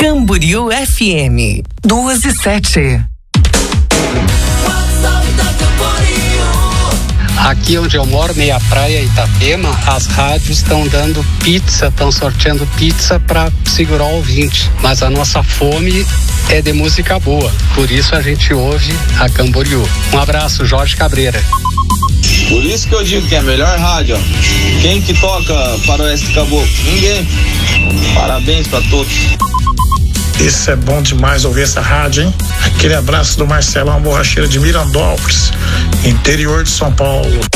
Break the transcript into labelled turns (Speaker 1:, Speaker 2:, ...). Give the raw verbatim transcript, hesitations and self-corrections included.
Speaker 1: Camboriú F M, duas e sete.
Speaker 2: Aqui onde eu moro, meia praia, Itapema, as rádios estão dando pizza, estão sorteando pizza para segurar o ouvinte. Mas a nossa fome é de música boa, por isso a gente ouve a Camboriú. Um abraço, Jorge Cabreira.
Speaker 3: Por isso que eu digo que é a melhor rádio, ó. Quem que toca Faroeste Caboclo? Ninguém. Parabéns para todos.
Speaker 4: Isso é bom demais ouvir essa rádio, hein? Aquele abraço do Marcelão Borracheiro de Mirandópolis, interior de São Paulo.